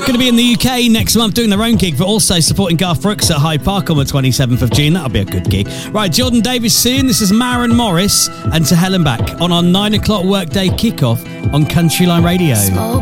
Going to be in the UK next month doing their own gig, but also supporting Garth Brooks at Hyde Park on the 27th of June. That'll be a good gig. Right, Jordan Davis soon. This is Maren Morris and To Hell and Back on our 9 o'clock workday kickoff on Country Line Radio. Smoke